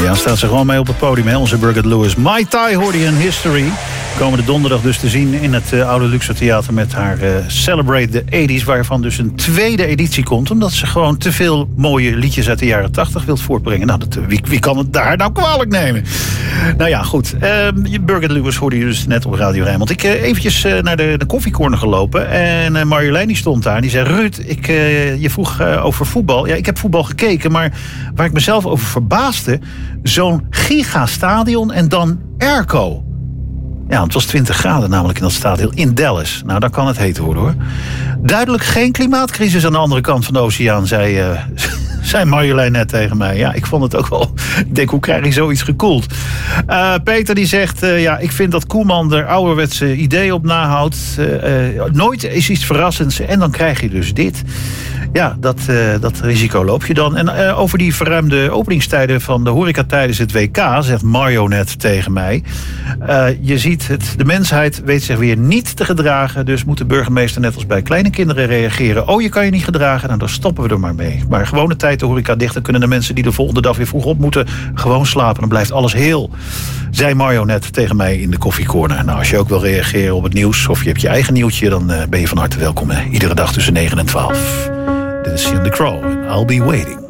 Ja, staat ze gewoon mee op het podium, hè? Onze Birgit Lewis. Mai Tai hoorde je in History. Komende donderdag dus te zien in het Oude Luxor Theater met haar Celebrate the 80s, waarvan dus een tweede editie komt, omdat ze gewoon te veel mooie liedjes uit de jaren 80 wilt voortbrengen. Nou, wie kan het daar nou kwalijk nemen? Nou ja, goed. Birgit Lewis hoorde je dus net op Radio Rijnmond. Ik eventjes naar de koffiecorner gelopen en Marjolein die stond daar en die zei: Ruud, je vroeg over voetbal. Ja, ik heb voetbal gekeken, maar waar ik mezelf over verbaasde, zo'n gigastadion en dan airco. Ja, het was 20 graden namelijk in dat stadion in Dallas. Nou, dan kan het heet worden, hoor. Duidelijk geen klimaatcrisis aan de andere kant van de oceaan, zei Marjolein net tegen mij. Ja, ik vond het ook wel. Ik denk, hoe krijg je zoiets gekoeld? Peter die zegt, ik vind dat Koeman er ouderwetse ideeën op nahoudt. Nooit is iets verrassends en dan krijg je dus dit. Ja, dat risico loop je dan. En over die verruimde openingstijden van de horeca tijdens het WK, zegt Mario net tegen mij. Je ziet het, de mensheid weet zich weer niet te gedragen. Dus moet de burgemeester net als bij kleine kinderen reageren. Oh, je kan je niet gedragen, nou dan stoppen we er maar mee. Maar gewone tijd de horeca dicht, dan kunnen de mensen die de volgende dag weer vroeg op moeten gewoon slapen. Dan blijft alles heel. Zei Mario net tegen mij in de koffiecorner. Nou, als je ook wil reageren op het nieuws of je hebt je eigen nieuwtje, dan ben je van harte welkom. Iedere dag tussen 9 en 12. Dit is Ian the Crow en I'll Be Waiting.